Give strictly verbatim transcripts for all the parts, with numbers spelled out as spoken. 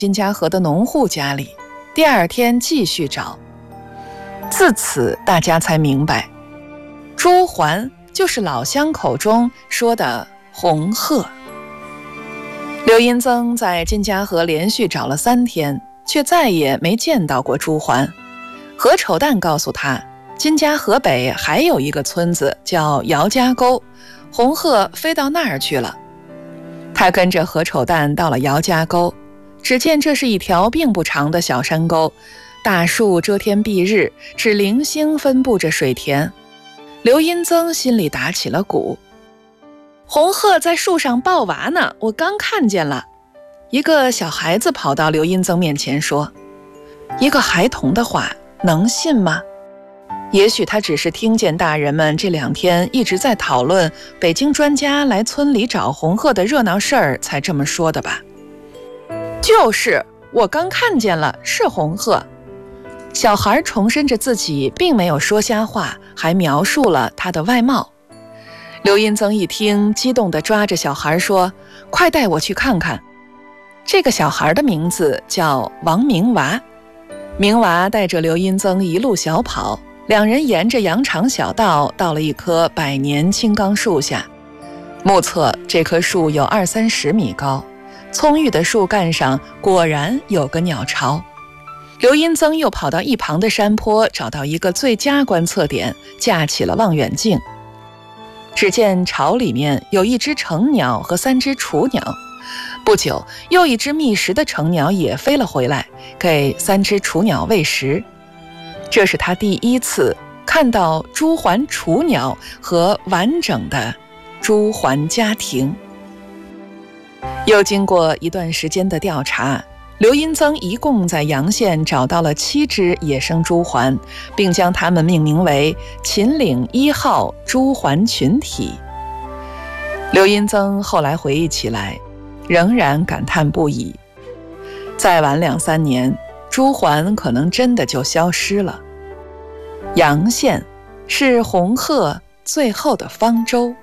金家河的农户家里，第二天继续找。自此大家才明白，朱鹮就是老乡口中说的红鹤。刘荫增在金家河连续找了三天，却再也没见到过朱鹮。何丑蛋告诉他，金家河北还有一个村子叫姚家沟，红鹤飞到那儿去了。他跟着何丑蛋到了姚家沟，只见这是一条并不长的小山沟，大树遮天蔽日，只零星分布着水田。刘荫增心里打起了鼓，红鹤在树上抱娃呢，我刚看见了。一个小孩子跑到刘荫增面前说，一个孩童的话能信吗？也许他只是听见大人们这两天一直在讨论北京专家来村里找红鹤的热闹事儿才这么说的吧。就是，我刚看见了，是红鹤。小孩重申着自己并没有说瞎话，还描述了他的外貌。刘荫增一听，激动地抓着小孩说，快带我去看看。这个小孩的名字叫王明娃。明娃带着刘荫增一路小跑，两人沿着羊肠小道到了一棵百年青冈树下。目测这棵树有二三十米高，葱郁的树干上果然有个鸟巢。刘荫增又跑到一旁的山坡，找到一个最佳观测点，架起了望远镜。只见巢里面有一只成鸟和三只雏鸟。不久，又一只觅食的成鸟也飞了回来，给三只雏鸟喂食。这是他第一次看到朱鹮雏鸟和完整的朱鹮家庭。又经过一段时间的调查，刘荫增一共在洋县找到了七只野生朱鹮，并将它们命名为秦岭一号朱鹮群体。刘荫增后来回忆起来，仍然感叹不已。再晚两三年，朱鹮可能真的就消失了。洋县是红鹤最后的方舟。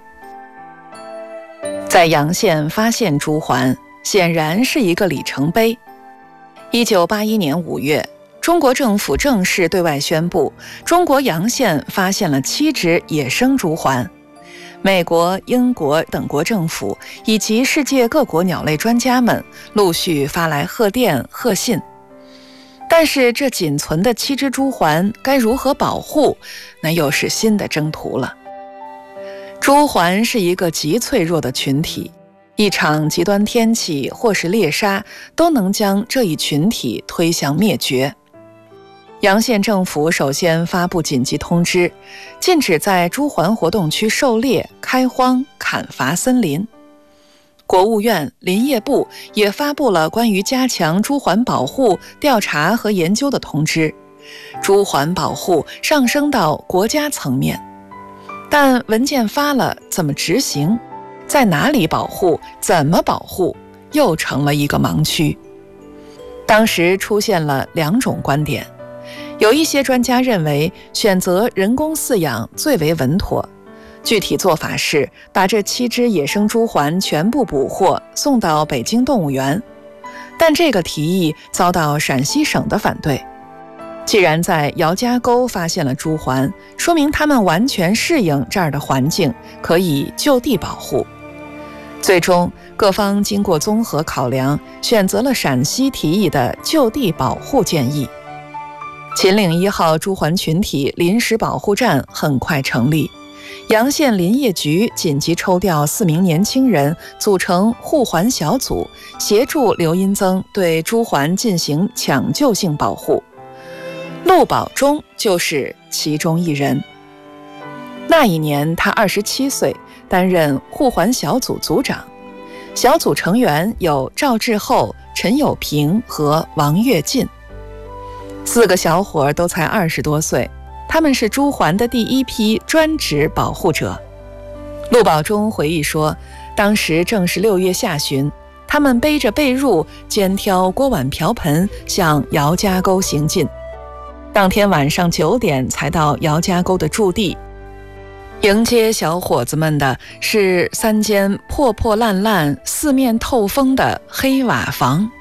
在洋县发现朱鹮，显然是一个里程碑。一九八一年五月，中国政府正式对外宣布，中国洋县发现了七只野生朱鹮。美国、英国等国政府以及世界各国鸟类专家们陆续发来贺电、贺信。但是这仅存的七只朱鹮该如何保护，那又是新的征途了。朱鹮是一个极脆弱的群体，一场极端天气或是猎杀都能将这一群体推向灭绝。洋县政府首先发布紧急通知，禁止在朱鹮活动区狩猎、开荒、砍伐森林。国务院、林业部也发布了关于加强朱鹮保护、调查和研究的通知，朱鹮保护上升到国家层面。但文件发了，怎么执行？在哪里保护？怎么保护？又成了一个盲区。当时出现了两种观点。有一些专家认为选择人工饲养最为稳妥，具体做法是把这七只野生朱鹮全部捕获送到北京动物园，但这个提议遭到陕西省的反对。既然在姚家沟发现了朱鹮，说明它们完全适应这儿的环境，可以就地保护。最终各方经过综合考量，选择了陕西提议的就地保护建议。秦岭一号朱鹮群体临时保护站很快成立，洋县林业局紧急抽调四名年轻人组成护鹮小组，协助刘荫增对朱鹮进行抢救性保护。陆保中就是其中一人。那一年他二十七岁，担任护鹮小组组长。小组成员有赵志厚、陈友平和王跃进。四个小伙都才二十多岁，他们是朱鹮的第一批专职保护者。陆保中回忆说，当时正是六月下旬，他们背着被褥，肩挑锅碗瓢盆，向姚家沟行进。当天晚上九点才到姚家沟的驻地。迎接小伙子们的是三间破破烂烂、四面透风的黑瓦房。